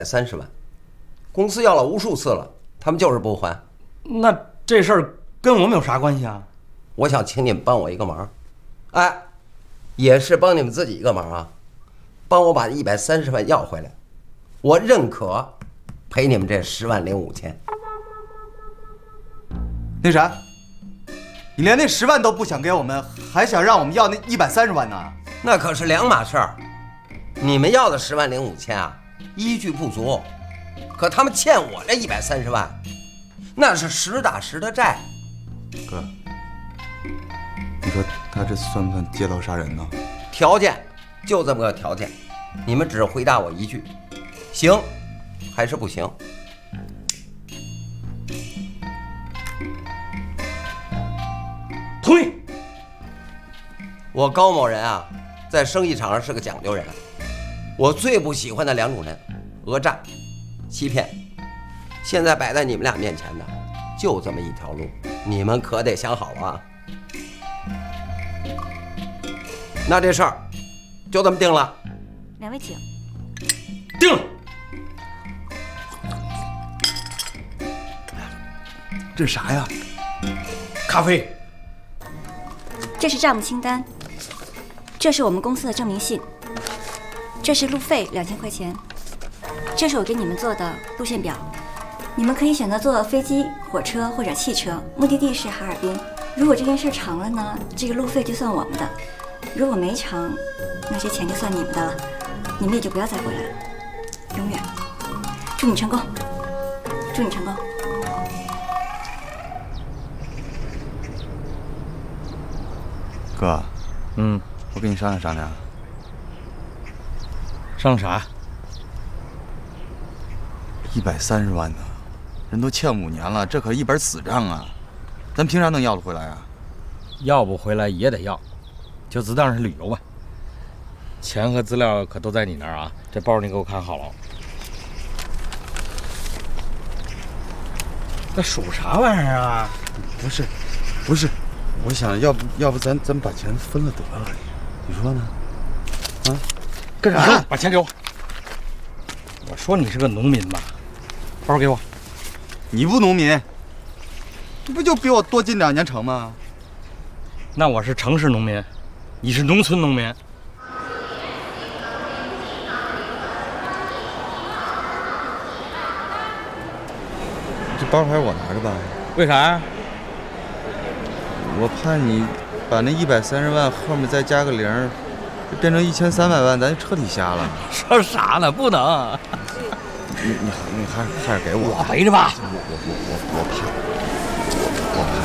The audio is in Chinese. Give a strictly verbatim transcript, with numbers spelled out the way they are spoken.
三十万，公司要了无数次了，他们就是不还。 那这事儿跟我们有啥关系啊？ 我想请你们帮我一个忙，哎，也是帮你们自己一个忙啊，帮我把一百三十万要回来，我认可赔你们这十万零五千。 那啥，你连那十万都不想给我们，还想让我们要那一百三十万呢？ 那可是两码事儿。你们要的十万零五千啊，依据不足，可他们欠我这一百三十万，那是实打实的债。 哥，你说他这算不算劫道杀人呢？ 条件就这么个条件，你们只回答我一句，行还是不行？ 同意。 我高某人啊，在生意场上是个讲究人，我最不喜欢的两种人，讹诈、欺骗。现在摆在你们俩面前的，就这么一条路，你们可得想好啊。那这事儿就这么定了。 两位请。 定了。 这是啥呀？ 咖啡。 这是账目清单，这是我们公司的证明信，这是路费两千块钱，这是我给你们做的路线表。你们可以选择坐飞机、火车或者汽车，目的地是哈尔滨。如果这件事成了呢，这个路费就算我们的；如果没成，那这钱就算你们的了，你们也就不要再回来了，永远。祝你成功，祝你成功。 哥， 嗯， 我跟你商量商量。 商量啥？ 一百三十万呢，人都欠五年了，这可一本死账啊！咱凭啥能要得回来啊？ 要不回来也得要，就只当是旅游吧。钱和资料可都在你那儿啊，这包你给我看好了。那数啥玩意儿啊？ 不是，不是，我想要不要不咱咱把钱分了得了，你说呢？啊？干啥？ 把钱给我！我说你是个农民吧？包给我。 你不农民，你不就比我多进两年成吗？ 那我是城市农民，你是农村农民。 这包还是我拿着吧？ 为啥呀？ 我怕你把那一百三十万后面再加个零，就变成一千三百万，咱就彻底瞎了。 说啥呢？不能。 你你你还还是给我， 我赔着吧。 我我我我我怕